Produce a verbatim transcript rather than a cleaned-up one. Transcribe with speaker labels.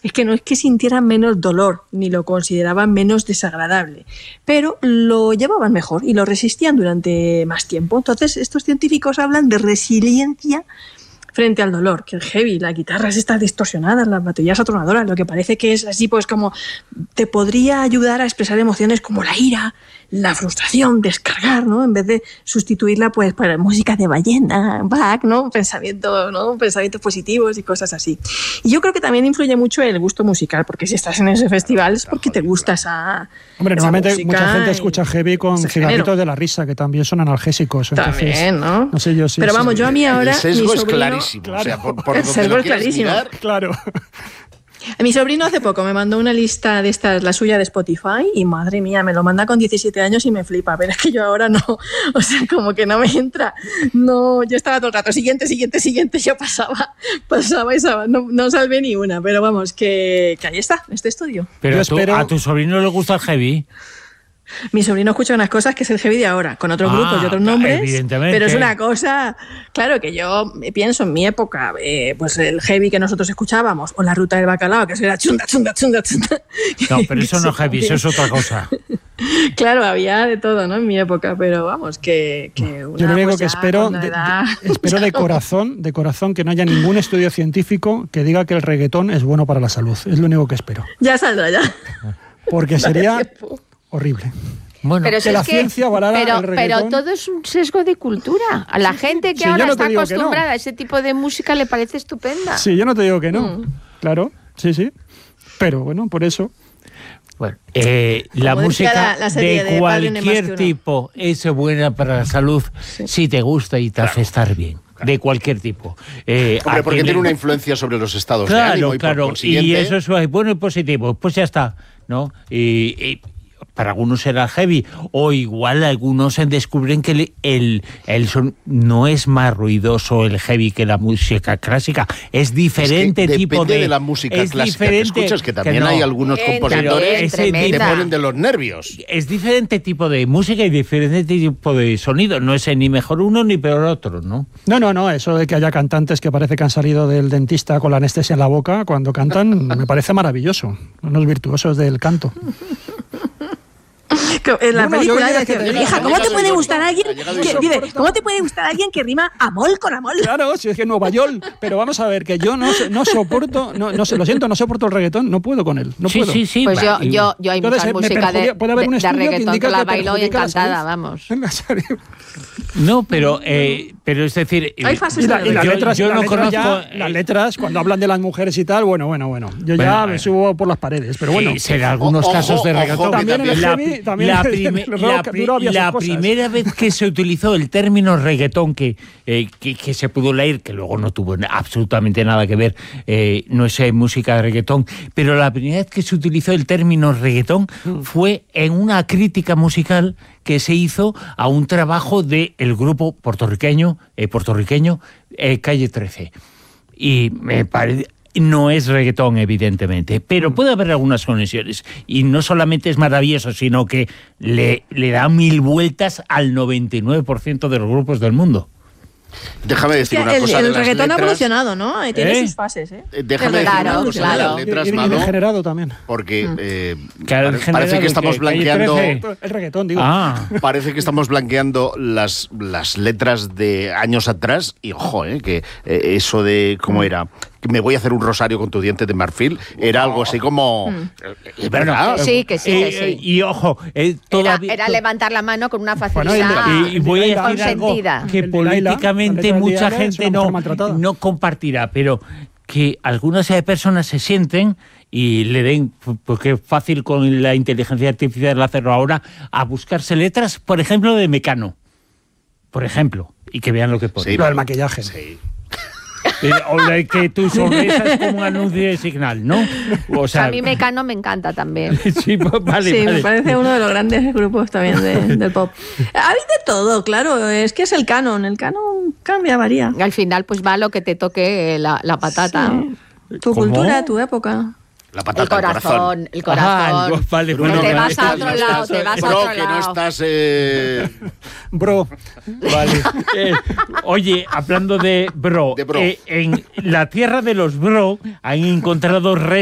Speaker 1: es que no es que sintieran menos dolor, ni lo consideraban menos desagradable, pero lo llevaban mejor y lo resistían durante más tiempo. Entonces, estos científicos hablan de resiliencia frente al dolor, que el heavy, las guitarras estas distorsionadas, las baterías atronadoras, lo que parece que es así, pues como te podría ayudar a expresar emociones como la ira, la frustración, descargar, ¿no? En vez de sustituirla, pues, por música de ballena, Bach, ¿no? Pensamiento, ¿no? Pensamientos positivos y cosas así. Y yo creo que también influye mucho el gusto musical, porque si estás en ese festival es porque te gusta esa
Speaker 2: Hombre,
Speaker 1: esa
Speaker 2: normalmente mucha gente escucha heavy con cigarritos
Speaker 1: género.
Speaker 2: de la risa, que también son analgésicos. Entonces,
Speaker 1: también, ¿no?
Speaker 2: No sé yo si
Speaker 1: Pero
Speaker 2: es-
Speaker 1: vamos, yo a mí ahora...
Speaker 3: El sesgo
Speaker 1: mi
Speaker 3: es
Speaker 1: sobrino,
Speaker 3: clarísimo.
Speaker 2: Claro.
Speaker 3: O sea, por, por
Speaker 1: El
Speaker 3: donde
Speaker 1: sesgo
Speaker 3: lo
Speaker 1: es
Speaker 3: quieras
Speaker 1: clarísimo.
Speaker 3: mirar,
Speaker 2: Claro.
Speaker 1: Mi sobrino hace poco me mandó una lista de estas, la suya de Spotify, y madre mía, me lo manda con diecisiete años y me flipa, pero es que yo ahora no, o sea, como que no me entra, no, yo estaba todo el rato, siguiente, siguiente, siguiente, yo pasaba, pasaba y pasaba, no, no salvé ni una, pero vamos, que, que ahí está, este estudio.
Speaker 4: Pero
Speaker 2: Yo
Speaker 4: a tu,
Speaker 2: espero-
Speaker 4: a tu sobrino le gusta el heavy.
Speaker 1: Mi sobrino escucha unas cosas que es el heavy de ahora, con otros
Speaker 4: Ah,
Speaker 1: grupos y otros nombres,
Speaker 4: evidentemente.
Speaker 1: pero es una cosa, claro, que yo pienso en mi época, eh, pues el heavy que nosotros escuchábamos, o la ruta del bacalao, que eso era chunda, chunda, chunda, chunda.
Speaker 4: No, pero eso no es heavy, eso es otra cosa.
Speaker 1: Claro, había de todo, ¿no? En mi época, pero vamos, que, que una,
Speaker 2: Yo lo único
Speaker 1: pues
Speaker 2: que
Speaker 1: ya
Speaker 2: espero,
Speaker 1: con la
Speaker 2: de,
Speaker 1: edad-
Speaker 2: de- espero de corazón, de corazón, que no haya ningún estudio científico que diga que el reggaetón es bueno para la salud. Es lo único que espero.
Speaker 1: Ya saldrá, ya.
Speaker 2: Porque sería
Speaker 1: tiempo.
Speaker 2: horrible.
Speaker 4: Bueno,
Speaker 5: Pero si
Speaker 2: que
Speaker 5: es
Speaker 2: la ciencia avalara
Speaker 5: pero,
Speaker 2: el reggaetón.
Speaker 5: pero todo es un sesgo de cultura. A la gente que
Speaker 2: Sí, yo
Speaker 5: ahora
Speaker 2: no te
Speaker 5: está
Speaker 2: digo que no.
Speaker 5: acostumbrada a ese tipo de música le parece estupenda.
Speaker 2: Sí, yo no te digo que no.
Speaker 1: Mm.
Speaker 2: Claro, sí, sí. Pero bueno, por eso.
Speaker 4: bueno, eh, la
Speaker 1: Como decía
Speaker 4: música
Speaker 1: la- la serie
Speaker 4: de,
Speaker 1: de Padre no hay más que
Speaker 4: cualquier
Speaker 1: uno.
Speaker 4: tipo es buena para la salud si te gusta y te hace estar bien. De cualquier tipo. Eh,
Speaker 3: hombre,
Speaker 4: a
Speaker 3: porque
Speaker 4: quien
Speaker 3: tiene
Speaker 4: le-
Speaker 3: una influencia sobre los estados de
Speaker 4: Claro,
Speaker 3: ánimo y
Speaker 4: claro.
Speaker 3: por consiguiente...
Speaker 4: Y eso es bueno y positivo. Pues ya está, ¿no? Y, y para algunos será heavy, o igual algunos descubren que el, el, el son no es más ruidoso el heavy que la música clásica. Es diferente
Speaker 3: es que
Speaker 4: tipo
Speaker 3: depende
Speaker 4: de...
Speaker 3: de la música
Speaker 4: es
Speaker 3: clásica que
Speaker 4: diferente-
Speaker 3: escuchas, que también
Speaker 4: no.
Speaker 3: hay algunos
Speaker 5: Bien,
Speaker 3: compositores
Speaker 5: bien,
Speaker 4: ese
Speaker 3: que te
Speaker 5: tremenda.
Speaker 3: ponen de los nervios.
Speaker 4: Es diferente tipo de música y diferente tipo de sonido. No es ni mejor uno ni peor otro, ¿no?
Speaker 2: No, no, no. Eso de que haya cantantes que parece que han salido del dentista con la anestesia en la boca cuando cantan, me parece maravilloso. Unos virtuosos del canto.
Speaker 1: En la
Speaker 2: No, no,
Speaker 1: película
Speaker 2: yo diría
Speaker 1: decía,
Speaker 2: que te-
Speaker 1: hija,
Speaker 3: ha
Speaker 1: ¿cómo te
Speaker 3: llegado
Speaker 1: puede
Speaker 3: irónico,
Speaker 1: gustar a alguien
Speaker 3: ha llegado
Speaker 1: que,
Speaker 3: irónico.
Speaker 1: dice, ¿cómo te puede gustar a alguien que rima amol con amol?
Speaker 2: Claro, si es que Nueva York, pero vamos a ver, que yo no, no soporto, no, no sé, lo siento, no soporto el reggaetón, no puedo con él, no
Speaker 4: sí,
Speaker 2: puedo.
Speaker 4: sí, sí.
Speaker 5: Pues yo,
Speaker 4: va, y-
Speaker 5: yo, yo hay
Speaker 2: Entonces,
Speaker 5: muchas
Speaker 2: me
Speaker 5: músicas de,
Speaker 2: perjudica- puede haber un
Speaker 5: de, de
Speaker 2: estudio que
Speaker 5: reggaetón
Speaker 2: indica
Speaker 5: que la
Speaker 2: que
Speaker 5: bailo y
Speaker 2: perjudica la
Speaker 5: encantada,
Speaker 2: salud.
Speaker 5: vamos.
Speaker 2: En serio.
Speaker 4: No, pero, eh, pero es decir...
Speaker 1: Hay
Speaker 4: eh,
Speaker 1: fases
Speaker 2: Y, la- y las
Speaker 4: Yo-
Speaker 2: letras,
Speaker 4: yo
Speaker 2: las
Speaker 4: no
Speaker 2: letras ya-
Speaker 4: conozco, eh,
Speaker 2: las letras, cuando hablan de las mujeres y tal, bueno, bueno, bueno. Yo
Speaker 4: Bueno,
Speaker 2: ya
Speaker 4: bueno.
Speaker 2: me subo por las paredes, pero bueno.
Speaker 4: Eh, será algunos
Speaker 3: O- ojo,
Speaker 4: casos de
Speaker 3: ojo,
Speaker 4: reggaetón.
Speaker 3: que
Speaker 2: También en el
Speaker 3: también-
Speaker 2: heavy, también
Speaker 4: la,
Speaker 2: en el
Speaker 4: prime-
Speaker 2: rock
Speaker 4: la pri-
Speaker 2: duro había sus
Speaker 4: la
Speaker 2: cosas.
Speaker 4: primera vez que se utilizó el término reggaetón, que, eh, que, que se pudo leer, que luego no tuvo na- absolutamente nada que ver, eh, no es eh, música de reggaetón, pero la primera vez que se utilizó el término reggaetón fue en una crítica musical que se hizo a un trabajo del grupo puertorriqueño, eh, puertorriqueño eh, Calle trece. Y me parece... No es reggaetón, evidentemente, pero puede haber algunas conexiones. Y no solamente es maravilloso, sino que le, le da mil vueltas al noventa y nueve por ciento de los grupos del mundo.
Speaker 3: Déjame decir una
Speaker 1: el,
Speaker 3: cosa
Speaker 1: el
Speaker 3: de las
Speaker 1: reggaetón ha
Speaker 3: letras.
Speaker 1: evolucionado, ¿no? Tiene
Speaker 4: ¿Eh?
Speaker 1: sus fases, ¿eh?
Speaker 3: Eh, Déjame
Speaker 5: El
Speaker 3: decir una
Speaker 5: claro,
Speaker 3: cosa
Speaker 5: claro.
Speaker 3: de las letras,
Speaker 2: Y- y
Speaker 3: Malo,
Speaker 2: degenerado también.
Speaker 3: porque eh,
Speaker 4: Que al
Speaker 3: pare-
Speaker 4: generado
Speaker 3: parece que
Speaker 4: que-
Speaker 3: estamos
Speaker 4: Calle
Speaker 3: blanqueando...
Speaker 4: trece.
Speaker 2: El reggaetón, digo.
Speaker 4: Ah,
Speaker 3: Parece que estamos blanqueando las, las letras de años atrás y ojo, eh, que eh, eso de cómo era, que me voy a hacer un rosario con tu diente de marfil, era algo así como... eh, Es verdad.
Speaker 5: Que sí, que sí,
Speaker 4: Eh,
Speaker 5: que sí.
Speaker 4: eh, y ojo, eh,
Speaker 5: Era,
Speaker 4: todavía...
Speaker 5: era levantar la mano con una
Speaker 2: Bueno, y el de-
Speaker 5: facilidad
Speaker 4: y, y voy a decir algo
Speaker 5: consentida.
Speaker 4: que
Speaker 2: El de Laila,
Speaker 4: políticamente
Speaker 2: la letra de
Speaker 4: mucha
Speaker 2: Laila es
Speaker 4: gente
Speaker 2: una
Speaker 4: no,
Speaker 2: mujer maltratada.
Speaker 4: no compartirá, pero que algunas eh, personas se sienten y le den, porque es fácil con la inteligencia artificial hacerlo ahora, a buscarse letras, por ejemplo, de Mecano. Por ejemplo, y que vean lo que pone.
Speaker 3: Sí.
Speaker 2: Lo del maquillaje.
Speaker 3: Sí.
Speaker 4: Eh, o de que tu sonrisa es como un anuncio de Signal, ¿no? O sea,
Speaker 5: a mí Mecano me encanta también.
Speaker 4: sí, pues, vale,
Speaker 1: Sí,
Speaker 4: vale.
Speaker 1: me parece uno de los grandes grupos también de- del pop. Hay de todo, claro, es que es el canon, el canon cambia, varía.
Speaker 5: Al final pues va lo que te toque la, la patata.
Speaker 1: Sí. Tu
Speaker 4: ¿Cómo?
Speaker 1: cultura, tu época.
Speaker 3: La
Speaker 5: El
Speaker 3: patata, el corazón.
Speaker 5: corazón, el
Speaker 4: Ah,
Speaker 5: corazón.
Speaker 4: vale,
Speaker 3: Bruno,
Speaker 5: Que te
Speaker 3: que no
Speaker 5: vas a
Speaker 3: estás-
Speaker 5: otro
Speaker 3: no
Speaker 5: lado,
Speaker 3: estás-
Speaker 5: te vas a
Speaker 3: Bro,
Speaker 5: otro
Speaker 3: que no
Speaker 5: lado.
Speaker 3: estás... eh,
Speaker 2: Bro,
Speaker 4: Vale. Eh, oye, hablando de bro,
Speaker 3: De bro.
Speaker 4: eh, en la tierra de los bro han encontrado restos